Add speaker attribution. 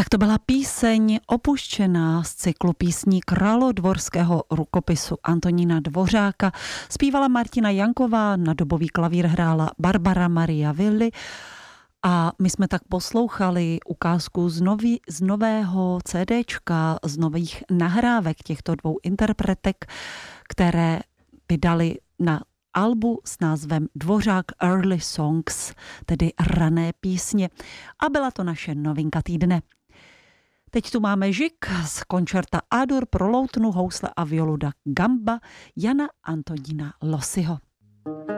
Speaker 1: Tak to byla píseň opuštěná z cyklu písní Královédvorského rukopisu Antonína Dvořáka. Zpívala Martina Janková, na dobový klavír hrála Barbara Maria Villi a my jsme tak poslouchali ukázku z nového CDčka, z nových nahrávek těchto dvou interpretek, které vydali na albu s názvem Dvořák Early Songs, tedy rané písně. A byla to naše novinka týdne. Teď tu máme žik z koncerta A-dur pro loutnu, housle a violu da gamba Jana Antonína Lossiho.